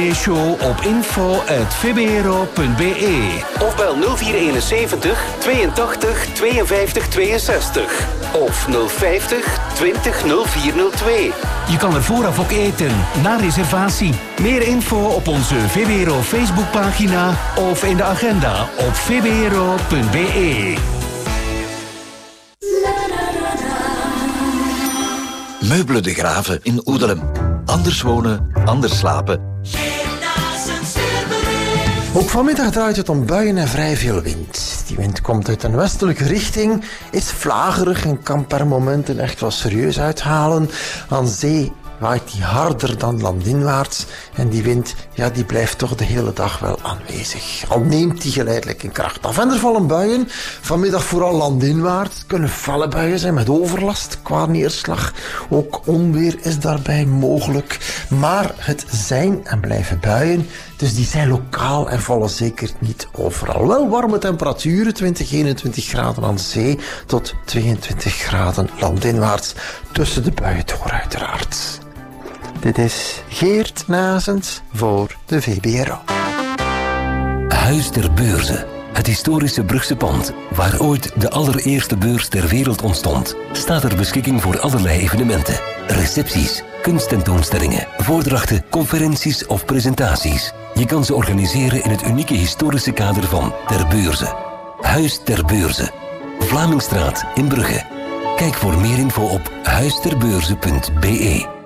Show op info@vbro.be of bel 0471 82 52 62 of 050 20 0402. Je kan er vooraf ook eten, na reservatie. Meer info op onze VBRO Facebookpagina of in de agenda op vbro.be. Meubelen de Graven in Oedelem. Anders wonen, anders slapen. Ook vanmiddag draait het om buien en vrij veel wind. Die wind komt uit een westelijke richting, is vlagerig en kan per momenten echt wel serieus uithalen. Aan zee waait die harder dan landinwaarts en die wind, ja, die blijft toch de hele dag wel aanwezig. Al neemt die geleidelijk in kracht af. En er vallen buien, vanmiddag vooral landinwaarts, kunnen felle buien zijn met overlast qua neerslag. Ook onweer is daarbij mogelijk. Maar het zijn en blijven buien, dus die zijn lokaal en vallen zeker niet overal. Wel warme temperaturen, 20, 21 graden aan zee tot 22 graden landinwaarts. Tussen de buien door uiteraard. Dit is Geert Nazens voor de VBRO. Huis ter Beurze. Het historische Brugse pand, waar ooit de allereerste beurs ter wereld ontstond, staat ter beschikking voor allerlei evenementen. Recepties, kunsttentoonstellingen, voordrachten, conferenties of presentaties. Je kan ze organiseren in het unieke historische kader van Ter Beurze. Huis ter Beurze. Vlamingstraat in Brugge. Kijk voor meer info op huisterbeurze.be.